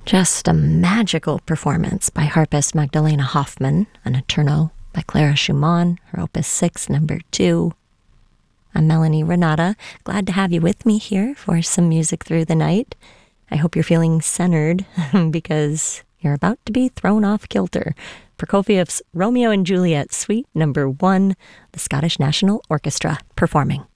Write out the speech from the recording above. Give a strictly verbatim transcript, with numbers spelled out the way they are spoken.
Just a magical performance by harpist Magdalena Hoffmann, an Notturno by Clara Schumann, her Opus six, number two. I'm Melanie Renata, glad to have you with me here for some music through the night. I hope you're feeling centered because you're about to be thrown off kilter. Prokofiev's Romeo and Juliet, Suite number one, the Scottish National Orchestra performing.